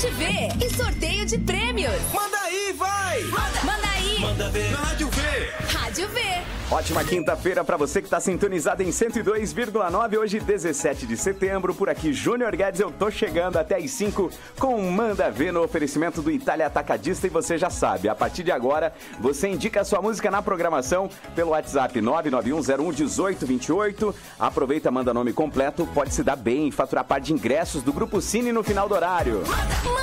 Rede V e sorteio de prêmios. Manda aí, vai! Manda aí! Manda ver na Rádio V! Rádio V! Ótima quinta-feira para você que está sintonizado em 102,9, hoje 17 de setembro. Por aqui, Júnior Guedes, eu tô chegando até às 5 com Manda Ver no oferecimento do Itália Atacadista. E você já sabe, a partir de agora, você indica a sua música na programação pelo WhatsApp 991011828. Aproveita, manda nome completo, pode se dar bem e faturar par de ingressos do Grupo Cine no final do horário. Manda